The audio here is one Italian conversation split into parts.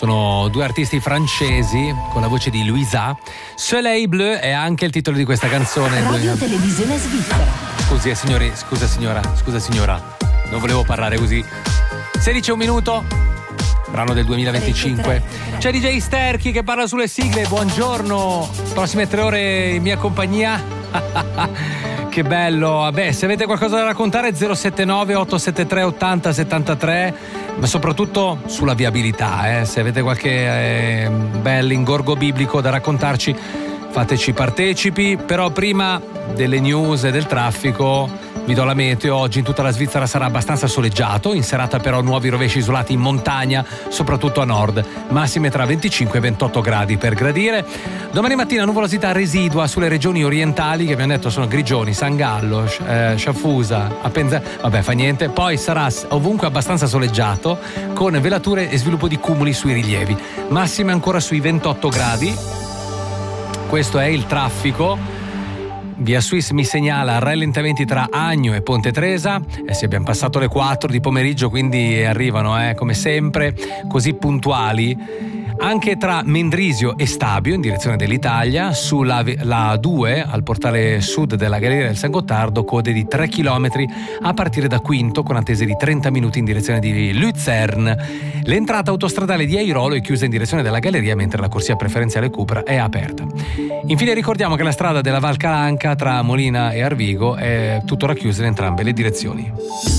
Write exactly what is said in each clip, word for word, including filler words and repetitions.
Sono due artisti francesi con la voce di Louisa. Soleil Bleu è anche il titolo di questa canzone. Radio Televisione Svizzera. Scusi, eh, signori, scusa signora, scusa signora, non volevo parlare così. sedici e un minuto, brano del duemilaventicinque. C'è D J Sterchi che parla sulle sigle. Buongiorno, prossime tre ore in mia compagnia. Che bello. Vabbè, se avete qualcosa da raccontare, zero sette nove otto sette tre ottanta settantatré, ma soprattutto sulla viabilità, eh. Se avete qualche eh, bel ingorgo biblico da raccontarci, fateci partecipi. Però prima delle news e del traffico vi do la meteo. Oggi in tutta la Svizzera sarà abbastanza soleggiato, in serata però nuovi rovesci isolati in montagna, soprattutto a nord, massime tra venticinque e ventotto gradi per gradire. Domani mattina nuvolosità residua sulle regioni orientali, che abbiamo detto sono Grigioni, San Gallo, eh, Sciaffusa, Appenza, vabbè fa niente. Poi sarà ovunque abbastanza soleggiato, con velature e sviluppo di cumuli sui rilievi, massime ancora sui ventotto gradi. Questo è il traffico. Via Swiss mi segnala rallentamenti tra Agno e Ponte Tresa. Eh sì, abbiamo passato le quattro di pomeriggio, quindi arrivano eh, come sempre così puntuali. Anche tra Mendrisio e Stabio in direzione dell'Italia, sulla la due al portale sud della Galleria del San Gottardo, code di tre chilometri a partire da Quinto, con attese di trenta minuti in direzione di Luzern. L'entrata autostradale di Airolo è chiusa in direzione della Galleria, mentre la corsia preferenziale Cupra è aperta. Infine ricordiamo che la strada della Val Calanca tra Molina e Arvigo è tuttora chiusa in entrambe le direzioni.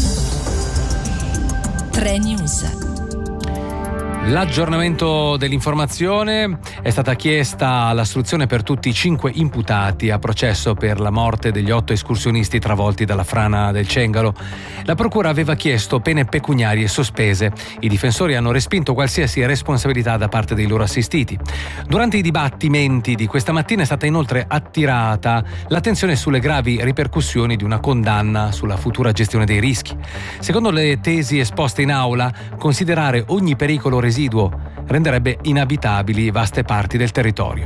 tre News. L'aggiornamento dell'informazione: è stata chiesta l'astruzione per tutti i cinque imputati a processo per la morte degli otto escursionisti travolti dalla frana del Cengalo. La procura aveva chiesto pene pecuniarie sospese. I difensori hanno respinto qualsiasi responsabilità da parte dei loro assistiti. Durante i dibattimenti di questa mattina è stata inoltre attirata l'attenzione sulle gravi ripercussioni di una condanna sulla futura gestione dei rischi. Secondo le tesi esposte in aula, considerare ogni pericolo residuo renderebbe inabitabili vaste parti del territorio.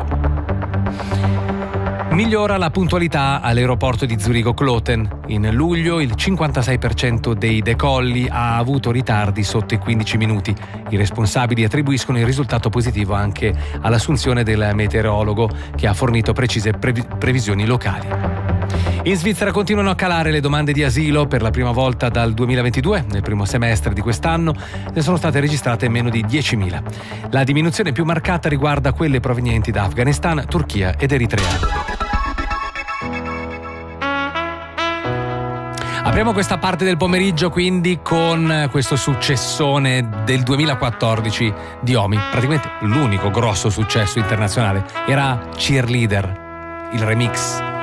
Migliora la puntualità all'aeroporto di Zurigo-Kloten. In luglio il cinquantasei per cento dei decolli ha avuto ritardi sotto i quindici minuti. I responsabili attribuiscono il risultato positivo anche all'assunzione del meteorologo, che ha fornito precise previ- previsioni locali. In Svizzera continuano a calare le domande di asilo. Per la prima volta dal duemilaventidue, nel primo semestre di quest'anno, ne sono state registrate meno di diecimila. La diminuzione più marcata riguarda quelle provenienti da Afghanistan, Turchia ed Eritrea. Apriamo questa parte del pomeriggio quindi con questo successone del duemilaquattordici di Omi, praticamente l'unico grosso successo internazionale. Era Cheerleader, il remix.